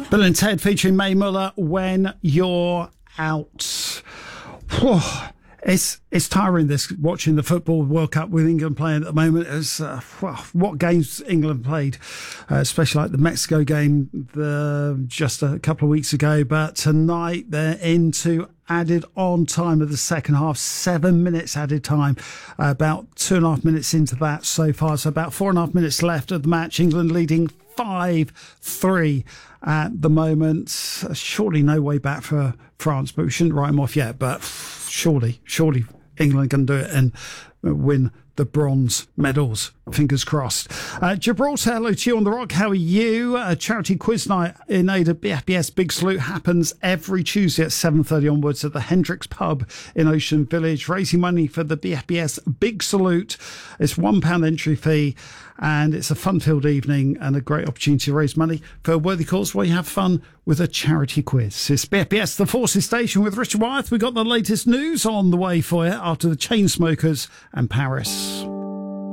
Bill and Ted featuring Mae Muller, When You're Out. Whew. It's tiring, this watching the football World Cup with England playing at the moment. As what games England played, especially like the Mexico game just a couple of weeks ago. But tonight they're into added on time of the second half, 7 minutes added time, about 2.5 minutes into that so far. So about 4.5 minutes left of the match. England leading 5-3 at the moment. Surely no way back for France, but we shouldn't write them off yet. But surely England can do it and win the bronze medals. Fingers crossed. Gibraltar, hello to you on the rock. How are you? Charity quiz night in aid of BFBS Big Salute happens every Tuesday at 7:30 onwards at the Hendricks Pub in Ocean Village, raising money for the BFBS Big Salute. It's £1 entry fee, and it's a fun-filled evening and a great opportunity to raise money for a worthy cause where you have fun with a charity quiz. It's BFBS The Forces Station with Richard Wyeth. We've got the latest news on the way for you after the Chainsmokers and Paris.